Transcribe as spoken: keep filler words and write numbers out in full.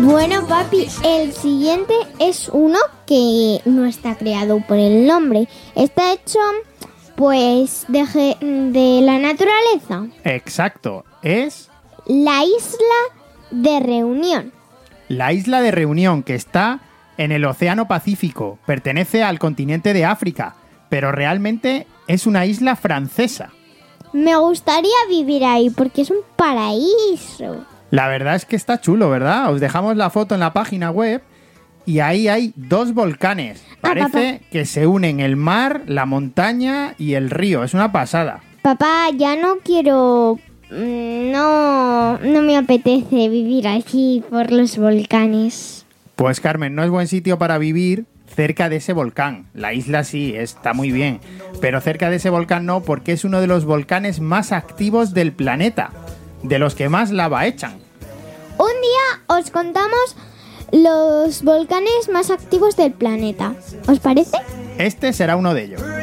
Bueno, papi, el siguiente es uno que no está creado por el nombre. Está hecho, pues, de, de la naturaleza. Exacto, es... La isla de Reunión. La isla de Reunión, que está en el Océano Pacífico. Pertenece al continente de África, pero realmente es una isla francesa. Me gustaría vivir ahí porque es un paraíso. La verdad es que está chulo, ¿verdad? Os dejamos la foto en la página web y ahí hay dos volcanes. Parece ah, que se unen el mar, la montaña y el río. Es una pasada. Papá, ya no quiero... No, no me apetece vivir aquí por los volcanes. Pues Carmen, no es buen sitio para vivir cerca de ese volcán. La isla sí, está muy bien. Pero cerca de ese volcán no, porque es uno de los volcanes más activos del planeta. De los que más lava echan. Un día os contamos los volcanes más activos del planeta. ¿Os parece? Este será uno de ellos.